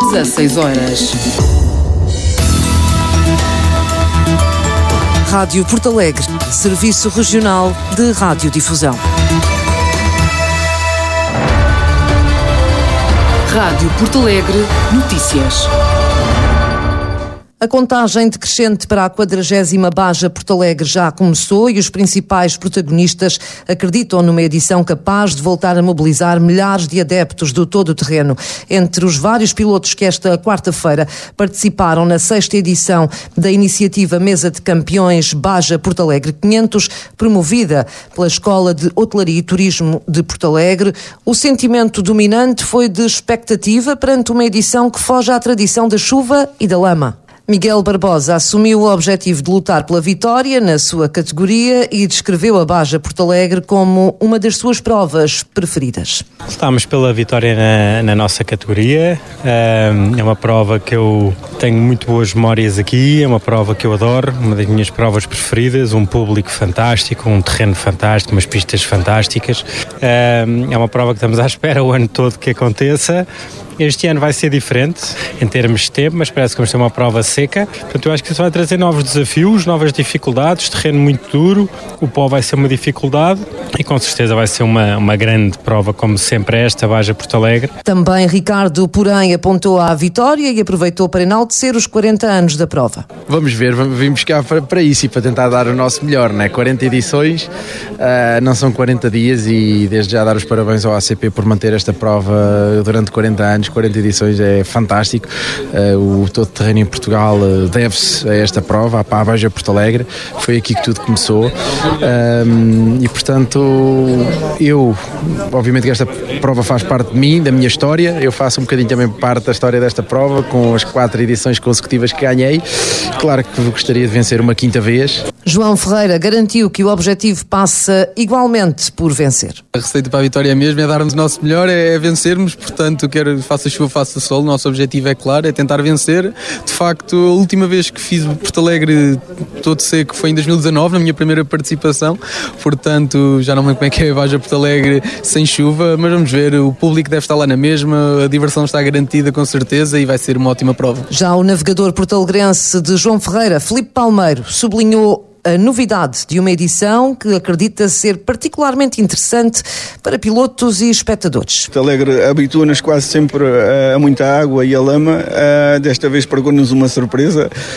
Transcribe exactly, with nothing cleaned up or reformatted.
dezasseis horas. Rádio Porto Alegre, Serviço Regional de Radiodifusão. Rádio Porto Alegre, notícias. A contagem decrescente para a quadragésima Baja Porto Alegre já começou e os principais protagonistas acreditam numa edição capaz de voltar a mobilizar milhares de adeptos do todo o terreno. Entre os vários pilotos que esta quarta-feira participaram na sexta edição da iniciativa Mesa de Campeões Baja Porto Alegre quinhentos, promovida pela Escola de Hotelaria e Turismo de Porto Alegre, o sentimento dominante foi de expectativa perante uma edição que foge à tradição da chuva e da lama. Miguel Barbosa assumiu o objetivo de lutar pela vitória na sua categoria e descreveu a Baja Porto Alegre como uma das suas provas preferidas. Estamos pela vitória na, na nossa categoria, é uma prova que eu tenho muito boas memórias aqui, é uma prova que eu adoro, uma das minhas provas preferidas, um público fantástico, um terreno fantástico, umas pistas fantásticas, é uma prova que estamos à espera o ano todo que aconteça. Este ano vai ser diferente em termos de tempo, mas parece que vamos ter uma prova seca. Portanto, eu acho que isso vai trazer novos desafios, novas dificuldades, terreno muito duro, o pó vai ser uma dificuldade e com certeza vai ser uma, uma grande prova, como sempre esta, Baja Porto Alegre. Também Ricardo, porém, apontou à vitória e aproveitou para enaltecer os quarenta anos da prova. Vamos ver, vimos cá para, para isso e para tentar dar o nosso melhor, né? quarenta edições, uh, não são quarenta dias e desde já dar os parabéns ao A C P por manter esta prova durante quarenta anos. quarenta edições é fantástico, uh, o todo terreno em Portugal uh, deve-se a esta prova, à Baja Porto Alegre, foi aqui que tudo começou, um, e portanto eu, obviamente que esta prova faz parte de mim, da minha história, eu faço um bocadinho também parte da história desta prova, com as quatro edições consecutivas que ganhei, claro que gostaria de vencer uma quinta vez. João Ferreira garantiu que o objetivo passa igualmente por vencer. A receita para a vitória é mesmo, é darmos o nosso melhor, é vencermos, portanto, quer faça chuva, faça sol, o nosso objetivo é claro, é tentar vencer. De facto, a última vez que fiz o Porto Alegre todo seco foi em dois mil e dezanove, na minha primeira participação, portanto, já não me lembro como é que é a Baja Porto Alegre sem chuva, mas vamos ver, o público deve estar lá na mesma, a diversão está garantida com certeza e vai ser uma ótima prova. Já o navegador porto-alegrense de João Ferreira, Filipe Palmeiro, sublinhou a novidade de uma edição que acredita ser particularmente interessante para pilotos e espectadores. Porto Alegre habitua-nos quase sempre a, a muita água e a lama. Uh, desta vez pregou-nos uma surpresa.